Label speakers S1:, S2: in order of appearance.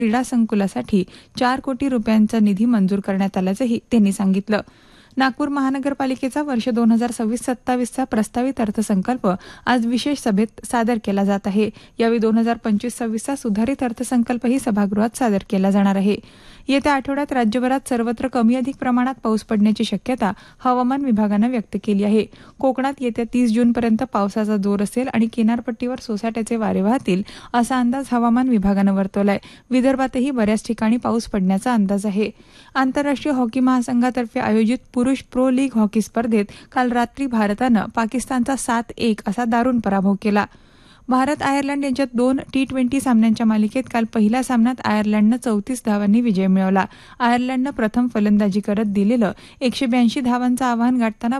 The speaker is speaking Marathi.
S1: क्रीडा संकुलासाठी 4 कोटी रुपयांचा निधी मंजूर करण्यात आल्याचंही त्यांनी सांगितलं. नागपूर महानगरपालिकेचा वर्ष 2026-27चा प्रस्तावित अर्थसंकल्प आज विशेष सभेत सादर केला जात आहे. यावेळी 2025-26चा सुधारित अर्थसंकल्पही सभागृहात सादर केला जाणार आहे. येत्या आठवड्यात राज्यभरात सर्वत्र कमी अधिक प्रमाणात पाऊस पडण्याची शक्यता हवामान विभागानं व्यक्त केली आहे. कोकणात येत्या 30 जूनपर्यंत पावसाचा जोर असेल आणि किनारपट्टीवर सोसाट्याचे वारे वाहतील असा अंदाज हवामान विभागानं वर्तवलाय. विदर्भातही बऱ्याच ठिकाणी पाऊस पडण्याचा अंदाज आहे. आंतरराष्ट्रीय हॉकी महासंघातर्फे आयोजित पुरुष प्रो लीग हॉकी स्पर्धेत काल रात्री भारतानं पाकिस्तानचा 7-1 असा दारुण पराभव केला. भारत आयर्लंड यांच्यात 2 T20 सामन्यांच्या मालिकेत काल पहिल्या सामन्यात आयर्लंडनं 34 धावांनी विजय मिळवला. आयर्लंडनं प्रथम फलंदाजी करत दिलेलं 182 धावांचं आव्हान गाठताना